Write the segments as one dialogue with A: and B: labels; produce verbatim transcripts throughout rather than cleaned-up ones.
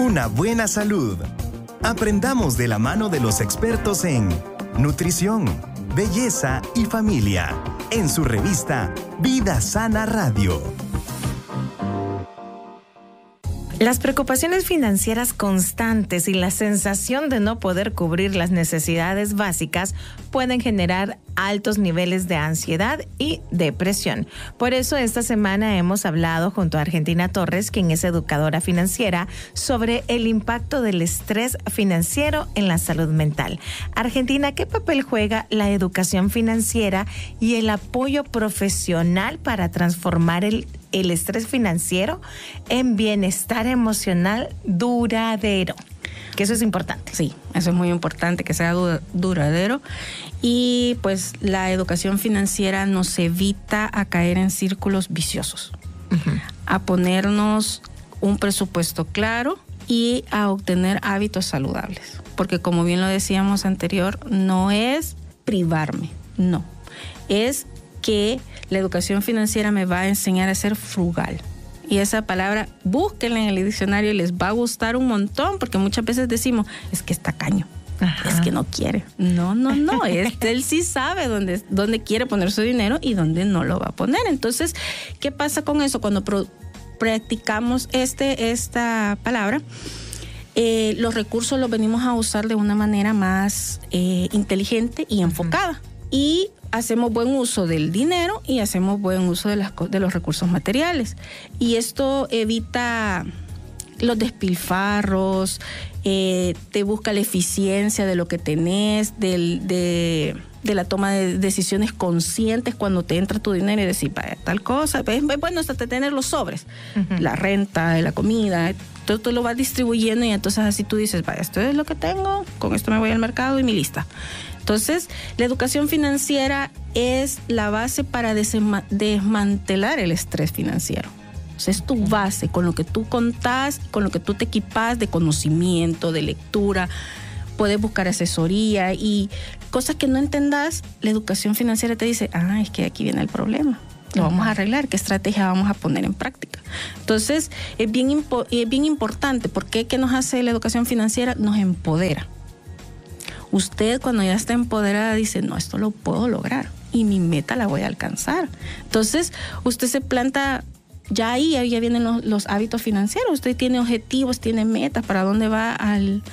A: una buena salud. Aprendamos de la mano de los expertos en nutrición, belleza y familia, en su revista Vida Sana Radio.
B: Las preocupaciones financieras constantes y la sensación de no poder cubrir las necesidades básicas pueden generar altos niveles de ansiedad y depresión. Por eso esta semana hemos hablado junto a Argentina Torres, quien es educadora financiera, sobre el impacto del estrés financiero en la salud mental. Argentina, ¿qué papel juega la educación financiera y el apoyo profesional para transformar el el estrés financiero en bienestar emocional duradero? Que eso es importante.
C: Sí, eso es muy importante, que sea du- duradero. Y pues la educación financiera nos evita a caer en círculos viciosos, uh-huh. a ponernos un presupuesto claro y a obtener hábitos saludables. Porque como bien lo decíamos anterior, no es privarme, no. Es que la educación financiera me va a enseñar a ser frugal. Y esa palabra, búsquenla en el diccionario y les va a gustar un montón, porque muchas veces decimos, es que es tacaño, Ajá. es que no quiere. No, no, no, es, él sí sabe dónde, dónde quiere poner su dinero y dónde no lo va a poner. Entonces, ¿qué pasa con eso? Cuando pro, practicamos este, esta palabra, eh, los recursos los venimos a usar de una manera más eh, inteligente y enfocada. Ajá. Y hacemos buen uso del dinero y hacemos buen uso de, las, de los recursos materiales. Y esto evita los despilfarros, eh, te busca la eficiencia de lo que tenés, del, de, de la toma de decisiones conscientes cuando te entra tu dinero y decir, vaya, tal cosa. Es bueno hasta tener los sobres, uh-huh. la renta, la comida, todo tú lo vas distribuyendo y entonces así tú dices, vaya, esto es lo que tengo, con esto me voy al mercado y mi lista. Entonces, la educación financiera es la base para desma- desmantelar el estrés financiero. O sea, es tu base, con lo que tú contás, con lo que tú te equipas de conocimiento, de lectura. Puedes buscar asesoría y cosas que no entendás, la educación financiera te dice, ah, es que aquí viene el problema. Lo vamos a arreglar, qué estrategia vamos a poner en práctica. Entonces, es bien, impo- es bien importante, porque ¿qué nos hace la educación financiera? Nos empodera. Usted cuando ya está empoderada dice, no, esto lo puedo lograr y mi meta la voy a alcanzar. Entonces, usted se planta ya ahí, ya vienen los, los hábitos financieros. Usted tiene objetivos, tiene metas para dónde va, al,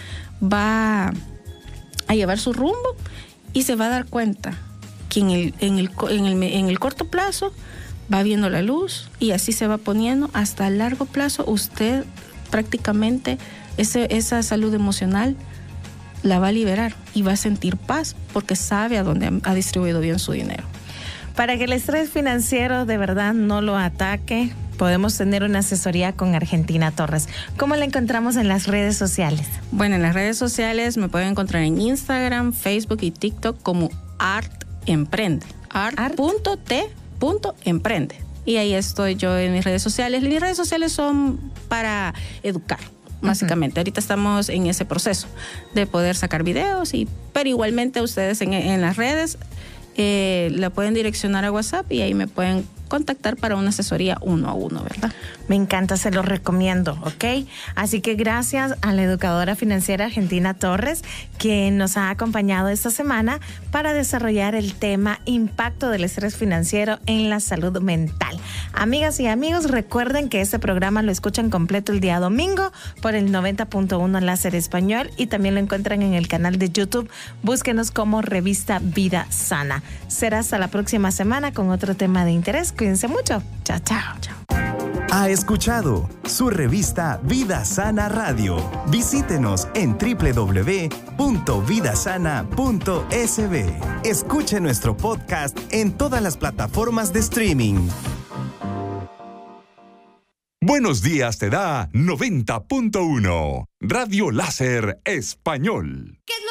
C: va a llevar su rumbo y se va a dar cuenta que en el, en el, en el, en el corto plazo va viendo la luz y así se va poniendo. Hasta a largo plazo usted prácticamente ese, esa salud emocional la va a liberar y va a sentir paz porque sabe a dónde ha distribuido bien su dinero.
B: Para que el estrés financiero de verdad no lo ataque, podemos tener una asesoría con Argentina Torres. ¿Cómo la encontramos en las redes sociales?
C: Bueno, en las redes sociales me pueden encontrar en Instagram, Facebook y TikTok como Art Emprende. art punto t punto emprende. Y ahí estoy yo en mis redes sociales. Mis redes sociales son para educar. Básicamente, uh-huh. ahorita estamos en ese proceso de poder sacar videos, y, pero igualmente ustedes en, en las redes eh, la pueden direccionar a WhatsApp y ahí me pueden contactar para una asesoría uno a uno, ¿verdad?
B: Me encanta, se lo recomiendo, ¿ok? Así que gracias a la educadora financiera Argentina Torres, que nos ha acompañado esta semana para desarrollar el tema impacto del estrés financiero en la salud mental. Amigas y amigos, recuerden que este programa lo escuchan completo el día domingo por el noventa punto uno Láser Español y también lo encuentran en el canal de YouTube. Búsquenos como Revista Vida Sana. Será hasta la próxima semana con otro tema de interés. Cuídense mucho. Chao, chao, chao.
A: Ha escuchado su revista Vida Sana Radio. Visítenos en doble u doble u doble u punto vida sana punto s b. Escuche nuestro podcast en todas las plataformas de streaming.
D: Buenos días te da noventa punto uno. Radio Láser Español.
E: ¿Qué es lo